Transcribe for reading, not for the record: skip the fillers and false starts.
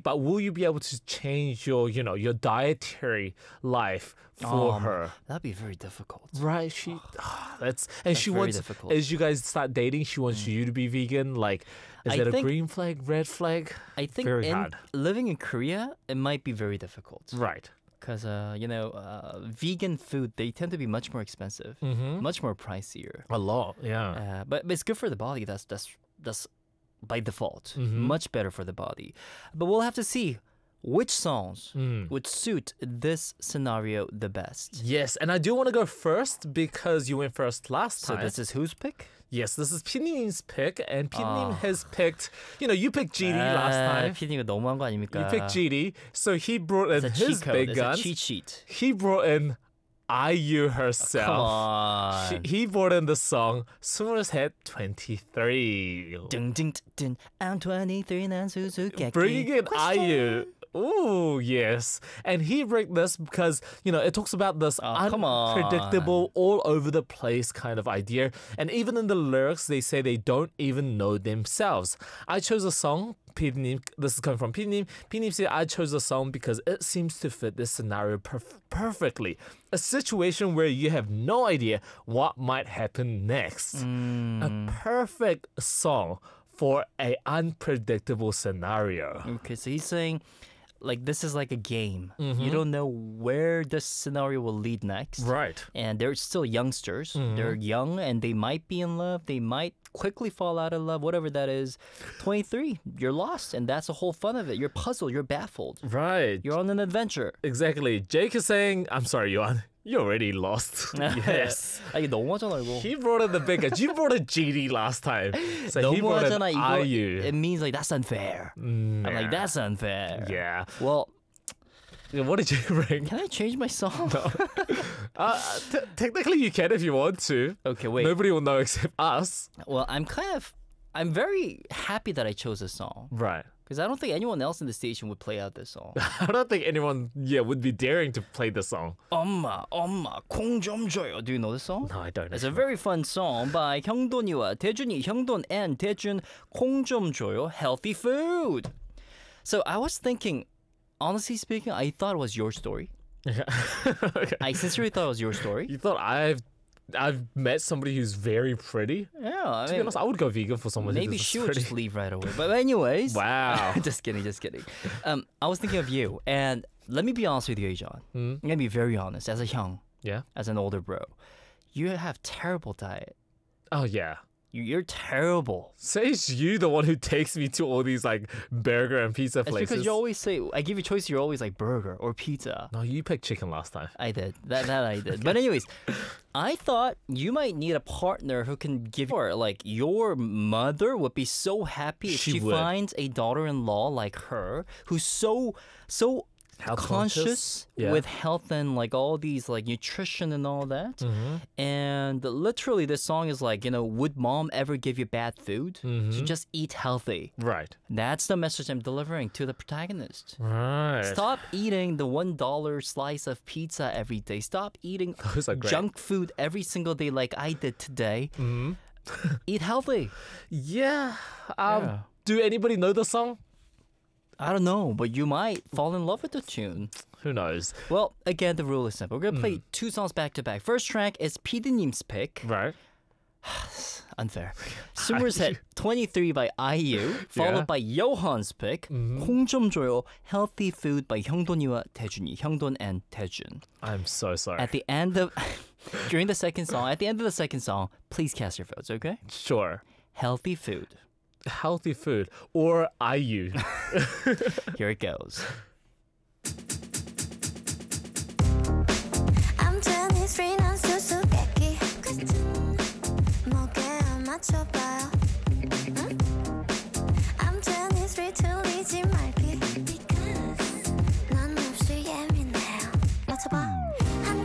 but will you be able to change your dietary life for her? That'd be very difficult. Right, that's she very wants. difficult. As you guys start dating, she wants you to be vegan. Like, is I that a think- green flag, red flag? I think Very hard. living in Korea, it might be very difficult. Right. Because, vegan food, they tend to be much more expensive, much more pricier. A lot, yeah. But it's good for the body. That's by default. Much better for the body. But we'll have to see which songs would suit this scenario the best. Yes, and I do want to go first because you went first last So time. this is whose pick? Yes, this is 피디님's pick, and 피디님 has picked, you picked GD last time. 피디가 너무한 거 아닙니까? You picked GD, so he brought in It's a his cheat code. big It's a guns. cheat sheet. He brought in IU herself. Come on. He brought in the song 스물셋 23. 둥둥둥. I'm 23 난 수수께끼. Bringing in IU. Ooh, yes. And he brought this because, it talks about this come on. unpredictable, all over the place kind of idea. And even in the lyrics, they say they don't even know themselves. I chose a song, 피디님, this is coming from 피디님. 피디님 said, I chose a song because it seems to fit this scenario perfectly. A situation where you have no idea what might happen next. A perfect song for a unpredictable scenario. Okay, so he's saying, this is like a game. You don't know where this scenario will lead next. Right. And they're still youngsters. They're young and they might be in love. They might quickly fall out of love, whatever that is. 23, you're lost. And that's the whole fun of it. You're puzzled. You're baffled. Right. You're on an adventure. Exactly. Jake is saying, I'm sorry, Yohan, you're already lost. Yes. 이게 너무하잖아, 이거. He brought in the big guns. You brought in GD last time. So he brought in 너무하잖아, 이거. IU. It means that's unfair. I'm like, that's unfair. Yeah. Well, What did you bring? can I change my song? Technically, you can if you want to. Okay, wait. Nobody will know except us. Well, I'm very happy that I chose this song. Right. Because I don't think anyone else in the station would play out this song. I don't think anyone, would be daring to play the song. 엄마, 콩 좀 줘요. Do you know this song? No, I don't. It's a very fun song by 형돈이와 태준이, 형돈 and 태준, 콩 좀 줘요, healthy food. So I was thinking, honestly speaking, I thought it was your story. Okay. I sincerely thought it was your story. You thought I've met somebody who's very pretty? Yeah, I To be honest, I would go vegan for someone maybe who's she would pretty. just leave right away. But anyways. Wow. just kidding. I was thinking of you. And let me be honest with you, John. I'm going to be very honest. As a young, Yeah? as an older bro, you have terrible diet. Oh, yeah. You're terrible. Says you, the one who takes me to all these burger and pizza It's places. because you always say, I give you choice, you're always like burger or pizza. No, you picked chicken last time. I did. That I did. But anyways, I thought you might need a partner who can give you, your mother would be so happy if She she would. finds a daughter-in-law like her who's so Health conscious Yeah. with health and all these nutrition and all that. And literally this song is would mom ever give you bad food? So just eat healthy. Right. That's the message I'm delivering to the protagonist. Right. Stop eating the $1 slice of pizza every day. Stop eating Those are great. junk food every single day like I did today. Eat healthy. Yeah. Yeah. Do anybody know the song? I don't know, but you might fall in love with the tune. Who knows? Well, again, the rule is simple. We're going to play two songs back to back. First track is 피디님's pick. Right. Unfair. 스물셋 23 by IU, followed Yeah. by Johan's pick. 콩 좀 줘요, healthy food by 형돈이와 태준이. 형돈 and 태준. I'm so sorry. At the end of during the second song, at the end of the second song, please cast your votes, okay? Sure. Healthy food. Healthy food or IU. Here it goes. I'm 23 난 수수께끼 목에 맞춰봐요